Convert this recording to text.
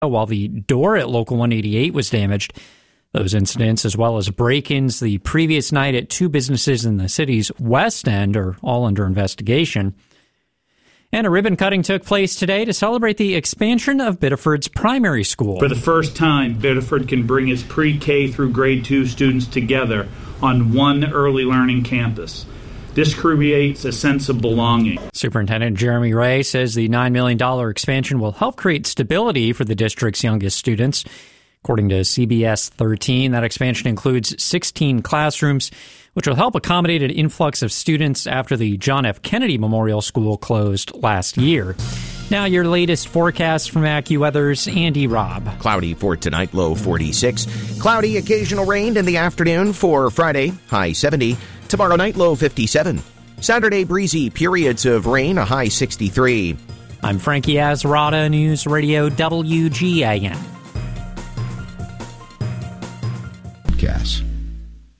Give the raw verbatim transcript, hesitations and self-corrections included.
while the door at Local one eighty-eight was damaged. Those incidents, as well as break-ins the previous night at two businesses in the city's West End, are all under investigation. And a ribbon cutting took place today to celebrate the expansion of Biddeford's primary school. For the first time, Biddeford can bring its pre-K through grade two students together on one early learning campus. This creates a sense of belonging. Superintendent Jeremy Ray says the nine million dollars expansion will help create stability for the district's youngest students. According to C B S thirteen, that expansion includes sixteen classrooms, which will help accommodate an influx of students after the John F. Kennedy Memorial School closed last year. Now your latest forecast from AccuWeather's Andy Robb. Cloudy for tonight, low forty-six. Cloudy, occasional rain in the afternoon for Friday, high seventy. Tomorrow night, low fifty-seven. Saturday, breezy periods of rain, a high sixty-three. I'm Frankie Azarada, News Radio W G A N. Gas.